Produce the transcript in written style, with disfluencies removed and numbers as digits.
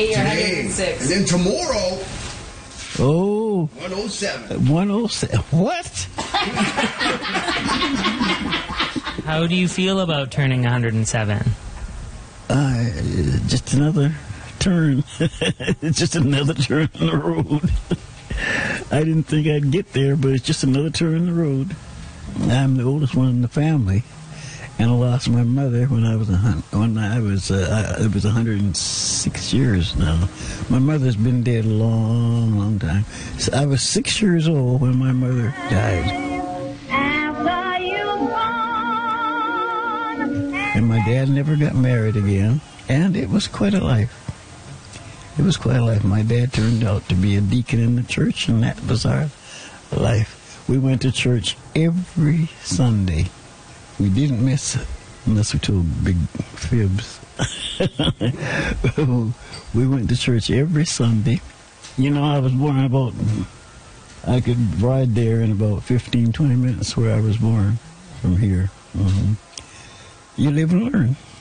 Today you're 106. And then tomorrow, Oh, 107. 107. What? How do you feel about turning 107? Just another turn. It's just another turn in the road. I didn't think I'd get there, but it's just another turn in the road. I'm the oldest one in the family, and I lost my mother when I was 106 years now. My mother's been dead a long, long time. So I was 6 years old when my mother died. And my dad never got married again, and it was quite a life. It was quite a life. My dad turned out to be a deacon in the church, and that was our life. We went to church every Sunday. We didn't miss it unless we told big fibs. We went to church every Sunday. You know, I was born I could ride there in about 15, 20 minutes where I was born from here. You live and learn.